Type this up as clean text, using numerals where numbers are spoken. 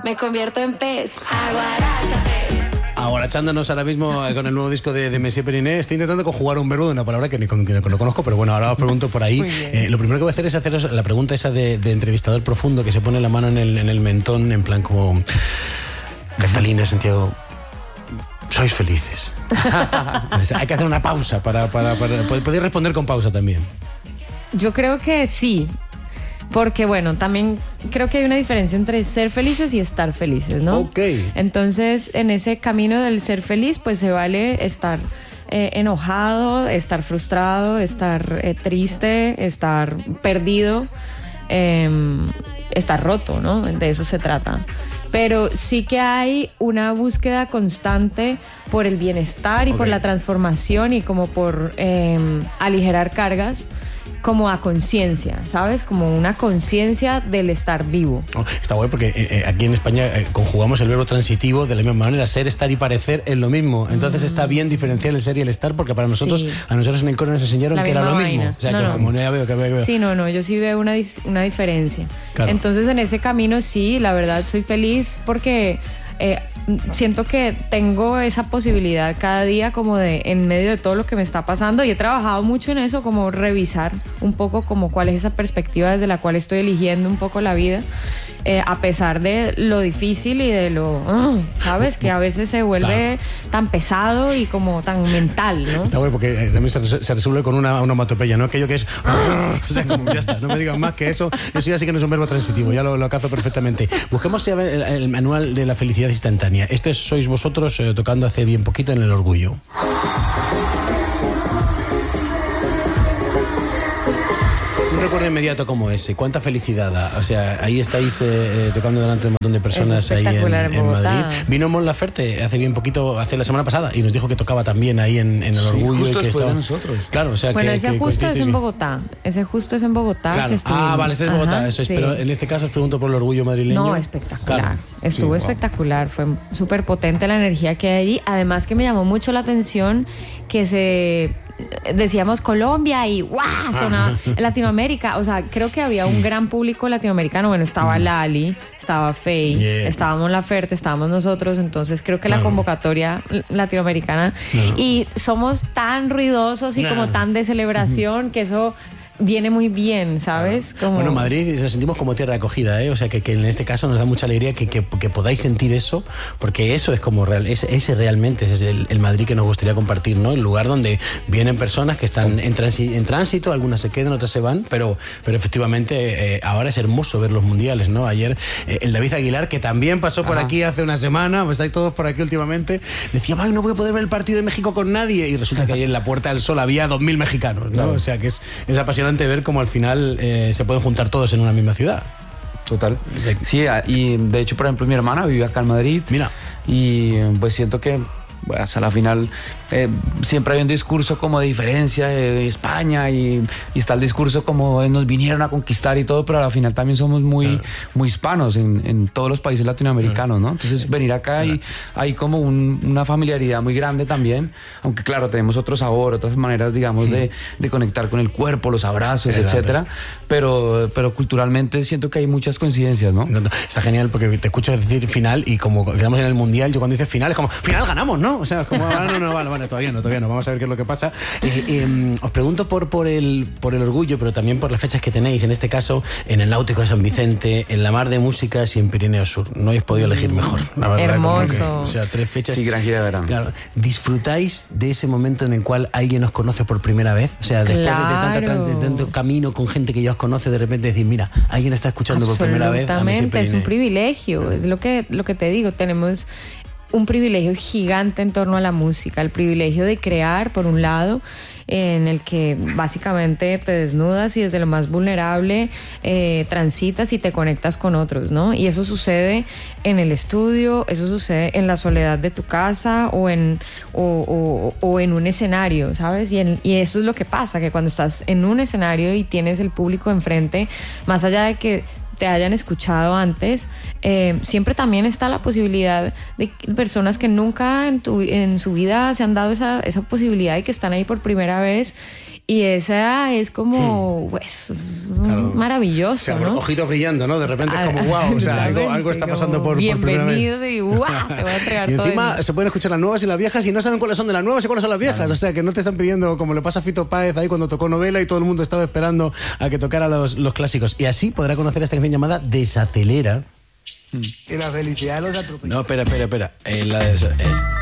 Me convierto en pez, aguaráchate. Aguarachándonos ahora mismo con el nuevo disco de Messier Periné. Estoy intentando conjugar un verbo de una palabra que no conozco, pero bueno, ahora os pregunto por ahí. Lo primero que voy a hacer es haceros la pregunta esa de entrevistador profundo, que se pone la mano en el mentón, en plan como... Catalina, Santiago, sois felices. Hay que hacer una pausa para poder responder con pausa también. Yo creo que sí. Porque bueno, también creo que hay una diferencia entre ser felices y estar felices, ¿no? Ok. Entonces, en ese camino del ser feliz, pues se vale estar enojado, estar frustrado, estar triste, estar perdido, estar roto, ¿no? De eso se trata. Pero sí que hay una búsqueda constante por el bienestar y por la transformación y como por aligerar cargas, como a conciencia, ¿sabes? Como una conciencia del estar vivo. Oh, está bueno porque aquí en España conjugamos el verbo transitivo de la misma manera. Ser, estar y parecer es lo mismo. Entonces está bien diferenciar el ser y el estar, porque para nosotros, sí, a nosotros en el coro nos enseñaron la que era lo vaina. mismo. O sea, No. como ya veo que veo. Sí, no, yo sí veo una diferencia. Claro. Entonces en ese camino sí, la verdad soy feliz porque... siento que tengo esa posibilidad cada día como de, en medio de todo lo que me está pasando, y he trabajado mucho en eso, como revisar un poco como cuál es esa perspectiva desde la cual estoy eligiendo un poco la vida, a pesar de lo difícil y de lo, ¿sabes? Que a veces se vuelve tan pesado y como tan mental, ¿no? Está bueno porque también se resuelve con una onomatopeya, ¿no? Aquello que es... O sea, como ya está, no me digas más que eso. Eso ya sí que no es un verbo transitivo, ya lo cazo perfectamente. Busquemos el manual de la felicidad instantánea. Esto sois vosotros tocando hace bien poquito en El Orgullo. Un recuerdo inmediato como ese, cuánta felicidad da. O sea, ahí estáis tocando delante de un montón de personas ahí en Madrid. Vino Mon Laferte hace bien poquito, hace la semana pasada, y nos dijo que tocaba también ahí en El Orgullo. Justo y que después estaba... de nosotros. Claro, o sea, bueno, que, ese justo es en Bogotá. Ese justo es en Bogotá. Claro. Que estuvimos. Vale, este es Bogotá. Ajá, Eso es. sí. Pero en este caso os pregunto por El Orgullo madrileño. No, espectacular. Claro. Estuvo espectacular. Fue súper potente la energía que hay allí. Además que me llamó mucho la atención que decíamos Colombia y ¡guau! Sonaba Latinoamérica. O sea, creo que había un gran público latinoamericano. Bueno, estaba Lali, estaba Faye, estábamos La Ferte, estábamos nosotros. Entonces creo que la convocatoria latinoamericana. Y somos tan ruidosos y como tan de celebración que eso viene muy bien, ¿sabes? Como... Bueno, Madrid nos sentimos como tierra acogida, ¿eh? O sea, que en este caso nos da mucha alegría que podáis sentir eso, porque eso es como real, ese realmente es el Madrid que nos gustaría compartir, ¿no? El lugar donde vienen personas que están en tránsito, algunas se quedan, otras se van, pero efectivamente ahora es hermoso ver los mundiales, ¿no? Ayer el David Aguilar, que también pasó por aquí hace una semana, pues estáis todos por aquí últimamente, decía, no voy a poder ver el partido de México con nadie, y resulta que ahí en la Puerta del Sol había 2.000 mexicanos, ¿no? O sea, que es apasionante ver cómo al final se pueden juntar todos en una misma ciudad. Total. Sí, y de hecho, por ejemplo, mi hermana vive acá en Madrid. Mira. Y pues siento que hasta la final siempre hay un discurso como de diferencia de España y está el discurso como nos vinieron a conquistar y todo, pero a la final también somos muy hispanos en todos los países latinoamericanos, ¿no? Entonces venir acá y hay como una familiaridad muy grande también, aunque claro, tenemos otro sabor, otras maneras, digamos, de conectar con el cuerpo, los abrazos, etcétera, pero culturalmente siento que hay muchas coincidencias, ¿no? Está genial porque te escucho decir final y como quedamos en el Mundial, yo cuando dices final es como, final ganamos, ¿no? O sea, como, vale, todavía no, vamos a ver qué es lo que pasa. Os pregunto por el Orgullo, pero también por las fechas que tenéis, en este caso, en el Náutico de San Vicente, en la Mar de Músicas y en Pirineo Sur. No habéis podido elegir mejor, la verdad. Hermoso. O sea, 3 fechas. Sí, gran gira de verano. Claro. ¿Disfrutáis de ese momento en el cual alguien os conoce por primera vez? O sea, después de tanto camino con gente que ya os conoce, de repente decir, mira, alguien está escuchando por primera vez. Absolutamente, es un privilegio, es lo que te digo, tenemos un privilegio gigante en torno a la música, el privilegio de crear, por un lado, en el que básicamente te desnudas y desde lo más vulnerable transitas y te conectas con otros, ¿no? Y eso sucede en el estudio, eso sucede en la soledad de tu casa o en un escenario, ¿sabes? Y eso es lo que pasa, que cuando estás en un escenario y tienes el público enfrente, más allá de que te hayan escuchado antes, siempre también está la posibilidad de personas que nunca en su vida se han dado esa posibilidad y que están ahí por primera vez Y esa es como, pues, maravilloso, o sea, ¿no? ojitos brillando, ¿no? De repente es como, wow, o sea, algo está pasando por primera vez. Bienvenido y wow, te voy a entregar Y todo. encima se pueden escuchar las nuevas y las viejas y no saben cuáles son de las nuevas y cuáles son las viejas. O sea, que no te están pidiendo, como le pasa a Fito Páez ahí cuando tocó Novela y todo el mundo estaba esperando a que tocara los clásicos. Y así podrá conocer esta canción llamada Desacelera. Que la felicidad los atropella. No, espera. La